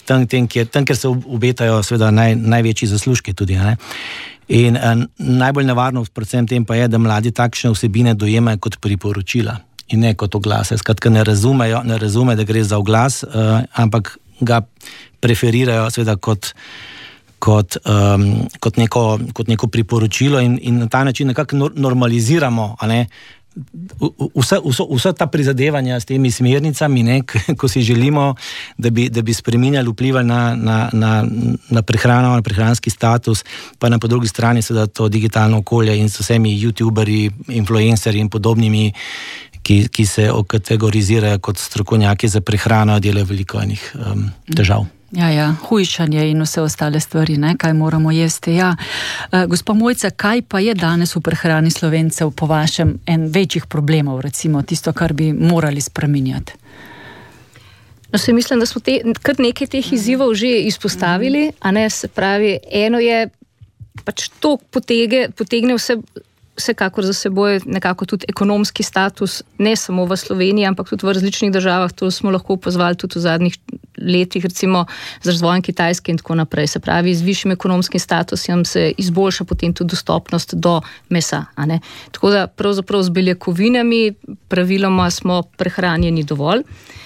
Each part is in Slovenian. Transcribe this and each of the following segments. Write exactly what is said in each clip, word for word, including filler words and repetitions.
tam, tam, kjer, tam, kjer se obetajo seveda naj, največji zaslužki tudi, ne. In uh, najbolj nevarno predvsem tem pa je, da mladi takšne vsebine dojemajo kot priporočila in ne kot oglase. Skratka, ne razumejo, ne razume, da gre za oglas, uh, ampak ga preferirajo seveda kot Kot, um, kot, neko, kot neko priporočilo in, in na ta način nekako normaliziramo a ne, vse, vse, vse ta prizadevanja s temi smernicami, ne, ko si želimo, da bi, da bi spreminjali, vplivali na, na, na, na prehrano, na prehranski status, pa na po drugi strani seveda to digitalno okolje in s vsemi youtuberji, influencerji in podobnimi, ki, ki se okategorizirajo kot strokovnjaki za prehrano, delajo veliko enih um, težav. Ja, ja, hujšanje in vse ostale stvari, ne, kaj moramo jesti, ja. Uh, gospa Mojca, kaj pa je danes v prehrani Slovencev po vašem en večjih problemov, recimo tisto, kar bi morali spreminjati? No, se mislim, da smo te, kar nekaj teh izzivov že izpostavili, a ne, se pravi, eno je, pač to potege, potegne vse, vsekakor za seboj nekako tudi ekonomski status, ne samo v Sloveniji, ampak tudi v različnih državah, to smo lahko opazovali tudi v zadnjih letih, recimo z razvojem Kitajske in tako naprej. Se pravi, z višjim ekonomskim statusom se izboljša potem tudi dostopnost do mesa, a ne. Tako da pravzaprav z beljakovinami praviloma smo prehranjeni dovolj.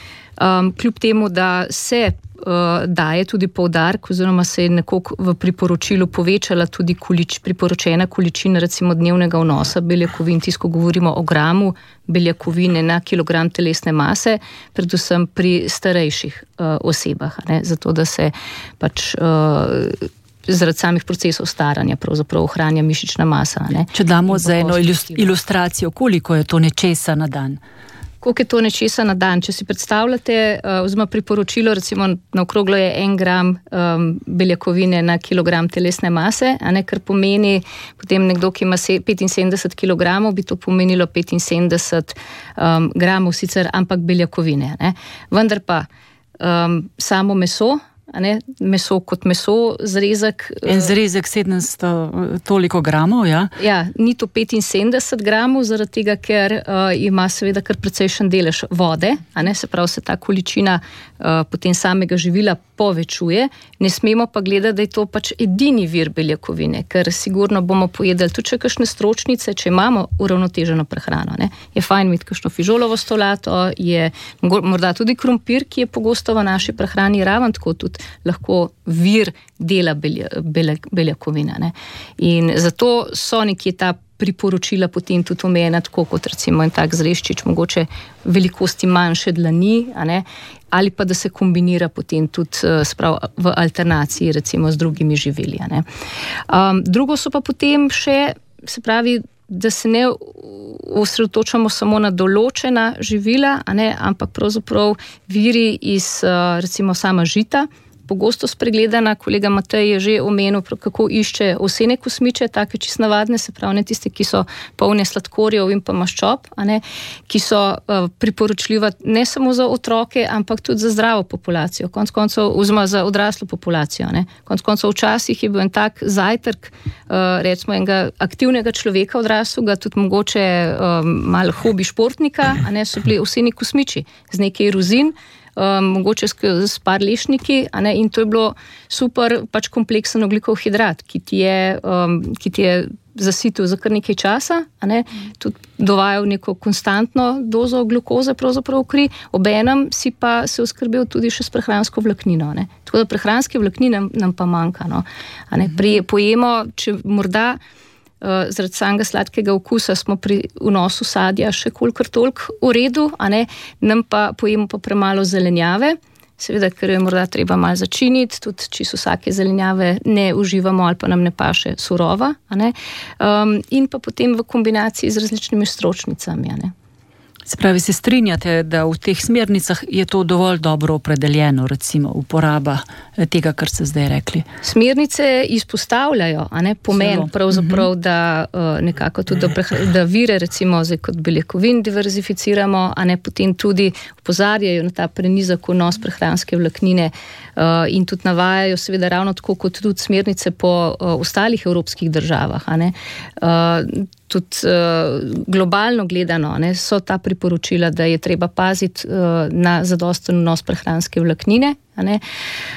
Um, kljub temu, da se uh, daje tudi poudarek, oziroma se je nekoliko v priporočilu povečala tudi količ, priporočena količina recimo dnevnega vnosa beljakovin, tisto, ko govorimo o gramu beljakovine na kilogram telesne mase, predvsem pri starejših uh, osebah, ne, zato da se pač uh, zaradi samih procesov staranja pravzaprav ohranja mišična masa. Ne. Če damo za eno ilustracijo, koliko je to nečesa na dan? Koliko je to nečesa na dan? Če si predstavljate, oziroma priporočilo, recimo na okroglo je en gram um, beljakovine na kilogram telesne mase, a ne, kar pomeni potem nekdo, ki ima petinsedemdeset kilogramov, bi to pomenilo petinsedemdeset um, gramov sicer, ampak beljakovine. Ne. Vendar pa um, samo meso, a ne, meso kot meso, zrezek... En zrezek sedemsto toliko gramov, ja? Ja, ni to petinsedemdeset gramov, zaradi tega, ker uh, ima seveda kar precejšen delež vode, a ne, se pravi, se ta količina uh, potem samega živila povečuje. Ne smemo pa gledati, da je to pač edini vir beljakovine, ker sigurno bomo pojedali tudi še kakšne stročnice, če imamo uravnoteženo prehrano, ne. Je fajn imeti kakšno fižolovo stolato, je morda tudi krompir, ki je pogosto v naši prehrani raven, tako tudi lahko vir dela belja, belja, beljakovina. Ne. In zato so nekje ta priporočila potem tudi omejena, tako kot recimo en tak zreščič, mogoče velikosti manjše dlani, a ne, ali pa da se kombinira potem tudi sprav, v alternaciji recimo z drugimi živili. A ne. Um, drugo so pa potem še, se pravi, da se ne osredotočamo samo na določena živila, a ne, ampak pravzaprav viri iz recimo sama žita, pogosto spregledana. Kolega Matej je že omenil, kako išče ovsene kosmiče, take čisto navadne, se pravi ne tiste, ki so polne sladkorjev in pa maščob, a ne, ki so uh, priporočljiva ne samo za otroke, ampak tudi za zdravo populacijo, konec koncev, oziroma za odraslo populacijo. Ne. Konec koncev včasih je bil en tak zajtrk, uh, recimo enega aktivnega človeka odraslega, tudi mogoče um, malo hobi športnika, a ne, so bili ovseni kosmiči z nekaj rozin, Um, mogoče s, s par lešniki, a ne, in to je bilo super pač kompleksen ogljikov hidrat, ki ti je, um, ki ti je zasitil za kar nekaj časa, a ne, tudi dovajal neko konstantno dozo glukoze pravzaprav v kri, obenem si pa se oskrbel tudi še s prehransko vlaknino, ne. Tako da prehranske vlaknine nam pa manjka, no. A ne, pri pojemo, če morda Uh, zaradi samega sladkega okusa smo pri vnosu sadja še kolikor toliko v redu, a ne, nam pa pojemo pa premalo zelenjave, seveda, ker je morda treba malo začiniti, tudi čisto vsake zelenjave ne uživamo ali pa nam ne paše surova, a ne, um, in pa potem v kombinaciji z različnimi stročnicami, a ne. Se pravi, se strinjate, da v teh smernicah je to dovolj dobro opredeljeno, recimo uporaba tega, kar ste zdaj rekli? Smernice izpostavljajo, a ne, pomen pravzaprav, da uh, nekako tudi, da, preh- da vire, recimo, zdaj kot beljakovin diverzificiramo, a ne, potem tudi opozarjajo na ta prenizak vnos prehranske vlaknine uh, in tudi navajajo, seveda ravno tako kot tudi smernice po uh, ostalih evropskih državah, a ne. Uh, tudi uh, globalno gledano, ne, so ta priporočila, da je treba paziti uh, na zadosten vnos prehranske vlaknine, a ne.